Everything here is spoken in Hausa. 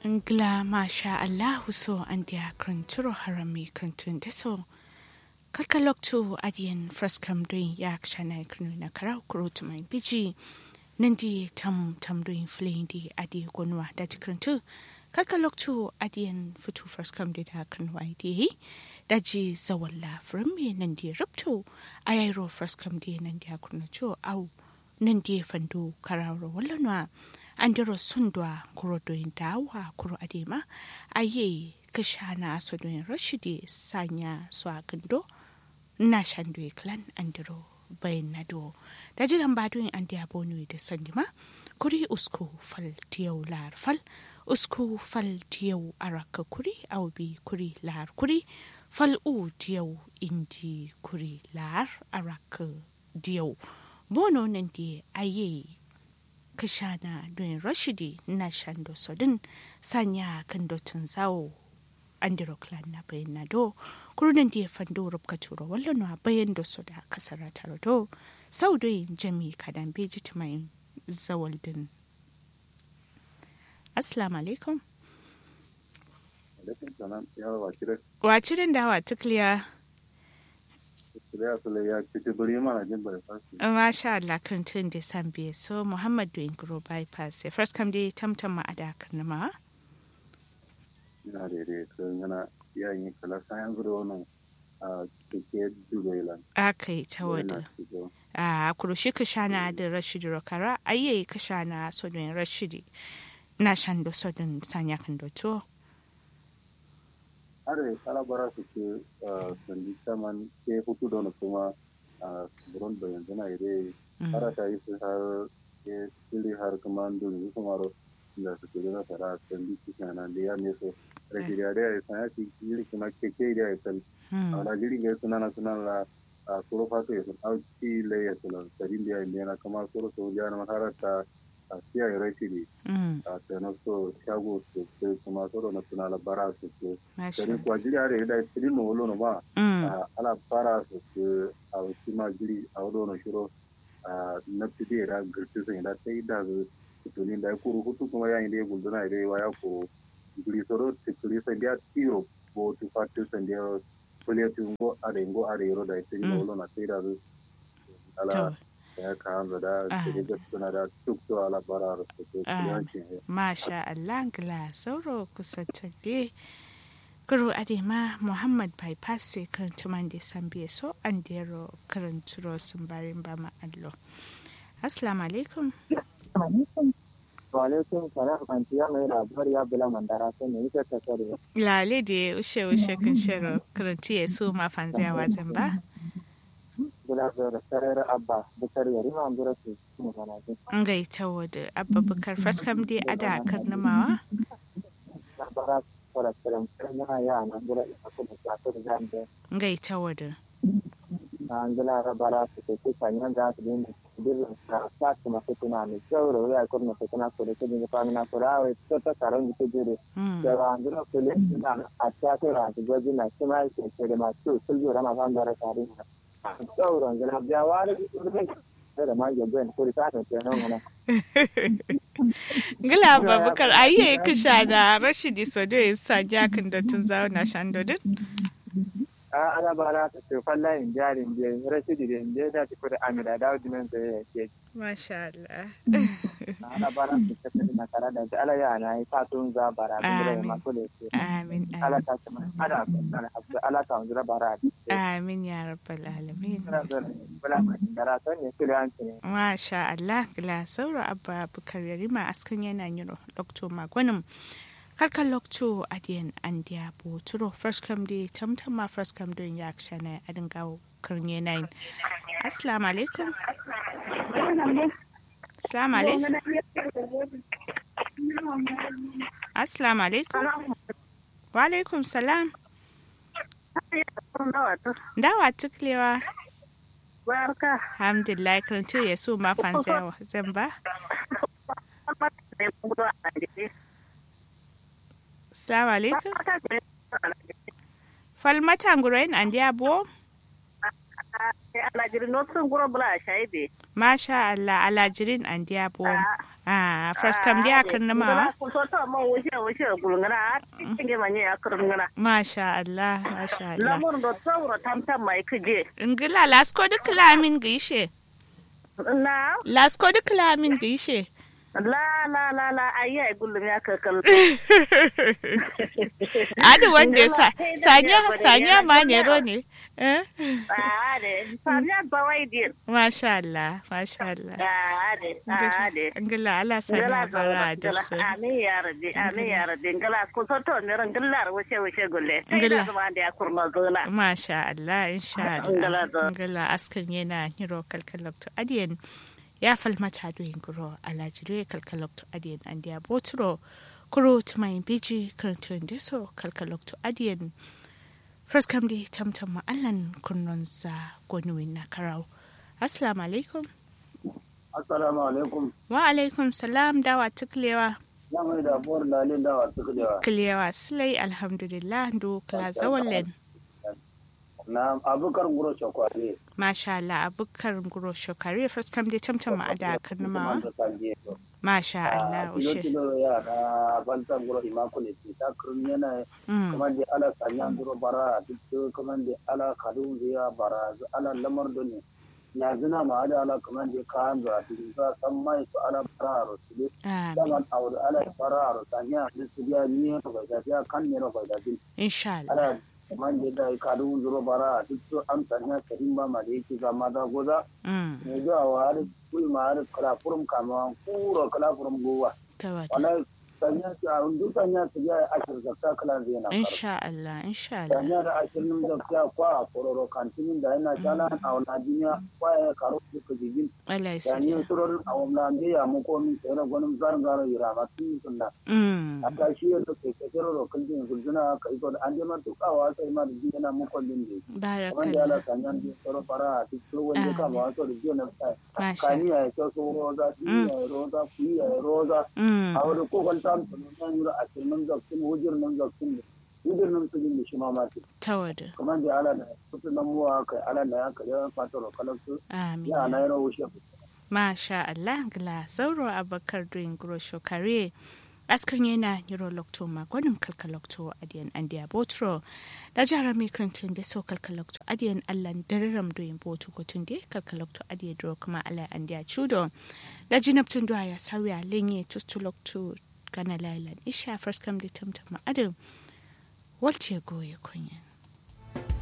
Ngla masha Allahu so andia kranturo harami krantun deso. Kalkaloktu adian freskam doing yak shanai krnuna karau kurutumain biji. Nandi tam doing flindi adi gonwa dati krantu. Kalkaloktu adian futu freskam dida krnwai di. Daji zawalla frami nandi ruptu. Ayairo freskam di nandi akrnacho au. Nandi fandu karau wallanwa. Andiro sundwa kuro doin dawa kuro adema aye kashana so doin rashidi sanya swagando na shandwe clan andiro bayin nado da jiran badoin andi abonu da sandima kuri usku fal tiyau lar fal usku fal tiyau araka kuri aubi kuri lar kuri fal u tiyau indi kuri lar araka diyau bono nandi aye kashana don rashidi na shando sodin sanya kan dotun zawo andiro clan na bayan na do kurunan da ya fando rubka turo wallon wa bayan da su da kasar taro do sau da yin jami kadan beji tumayin zawaldin. Assalamu alaikum. Wacirin da wa tukliya. Masha Allah kan tun da san biye so Muhammad doing grow bypass first come day tamtam ma ada kan ma ina da kan yana yayin kala sayan gudu wannan a kike dubelan akai tawada a kurushi ka shana da Rashid Rokara ayi ka shana so don Rashidi na shando so don sanya kan doto are kala bara su ke sandi saman ke hutu don kuma buron bayan zana ire ara ta yi har ke tsiri har kuma dole kuma ro da su ke da tara sandi kana da ya ne so rajiriya da ya sana ki yiri kuma ke da ya tal ala jiri ga sunana la soro fato ya auki le ya sunan sadin da ya ne kama soro so ya na harata siya ya rashidi ta na so shago su kuma soro na sunala bara su dari kwa jiri are da tsiri no wolo no ba ala bara su a sima jiri a wolo no shiro na pide ra girti sai da sai da to ni da kuru hutu kuma ya inde gulduna ide wa ya ko jiri soro tsiri sai da tiro bo tu fatu sai da kuliya tungo are ro da tsiri no wolo na sai da ala ya kawo da da suna da tukto ala barar su masha Allah gla sauro kusantabe kuro adema Muhammad bypass kan tuman da sambe so an dero karanturo sun barin ba ma allo assalamu alaikum wa alaikum salam antiya mai labari ya bula mandara sai ne yake tsare lale da ushe kan shero karanti su ma fanziya wajen ba da sarar abba bukar yari ma ambura su mu mana ji ngai tawada abba bukar faskam dai ada karnamawa bara fara karam kana ya na ambura aku da ta da zambe ngai tawada angela rabara su ke kanya ga su din dir sa kuma su kuna ne sauro ya ko na kuna ko da din fa na ko rawe to ta karon ki jire da angela ko le na atta ko ra ji goji na kuma ke da ma su sulju rama fan da tare sauran gana biyawa da ma gaben ko ta ta nan mana gila babakar ayi kisha da Rashidi Sodo sa jakin da tun zauna shandodin ana bara ta ce fallahin jarin je Rashidi da je da ko da Amira da dinan da yake masha Allah ana bara ta ce na kara da Allah ya na ta tun za bara da ma ko da amin Allah ta ce ana Allah ta unzura bara amin ya rabbal alamin masha Allah gila sauro abba bukar yarima askan yana yiro dokto magwanin kalkan lokto adiyan andiya bo turo first come day tamtam ma first come don ya akshana adin gawo karnye 9 assalamu alaikum assalamu alaikum assalamu alaikum wa alaikum salam dawa tuklewa barka alhamdulillah karanto ya so ma fansa zan ba assalamu alaikum falmata ngurain andi abo alajirin no sun guro bula shaide masha Allah alajirin an dia bom first kam dia kan nama ko so to mo wuce gulngana tinge manye akurngana masha Allah lamun do tsawro tamtam mai kije ingila lasko duk lamin gishe na lasko duk lamin gishe la ayi gullum ya kakal adu wanda sanya ma ne ro ne sanya bawai din masha Allah ngala ala sanya bara da su amin ya rabbi ngala ko to ne ran ngala wuce gulle ngala zama da ya kurma zona masha Allah insha Allah ngala askan yana hiro kalkalakto adiyan ya falmata doyin guro alajire kalkalokto adiyan andiya botro kuro tumayin biji karantun deso kalkalokto adiyan first kam di tamtam ma'allan kunnonsa gonuwin na karau assalamu alaikum wa alaikum salam dawa tuklewa ya mai da buwar lalin dawa tuklewa silai alhamdulillah do kala zawallen na abukar guro shakwari masha Allah abukar guro shakwari first kam dai tamtam ma da karnama masha Allah ushe ya da bantan guro imakule ta kurun yana kuma da ala sanya guro bara duk kuma da ala kadun ya bara ala lamar doni ya zina ma da ala kuma da kan da ta san mai su ala bararo su zaman aure ala bararo sanya su ya ni ko da ya kan ne ko da insha Allah man da kadun zuro bara duk an sanya karin ba ma da yake ga mata goza ne da wa har kuma har kala furum kama kuro kala furum gowa wallahi sanya ta duk sanya ta ya ashir zakka kala zai na insha Allah sanya da ashirin zakka kwa kororo kantinin da yana jana a wannan duniya kwa ya karo ku jigin Allah ya sanya suror a wannan da ya mu ko min tsere gwanin zargaro yirama tun sunna aka shi ya take kero kullin gulzuna kai ko da an jama tukawa sai ma da yana mu kullin ne wanda Allah sanya da soro fara duk wanda ka ma so da jina sai kani ya so roza roza kuya roza a wani ko kan nan yura a cikin zakkin hujirnan zakkin hujirnan su din shi ma mati tawada kuma da ala da su nan muwa kai ala da ya kai fatoro kalansu amin ya na yaro wuce masha Allah gla sauro abakar doing grosho kare askar yana neurolocto magonin kalkalocto adiyan andiya botro da jara mai krantun da so kalkalocto adiyan allan dararam doyin botu gotun da kalkalocto adiya dro kuma ala andiya chudo da jinabtun do ya sawiya lenye tustulocto kana lailan isha first kam da tamtama adam walce goye kunya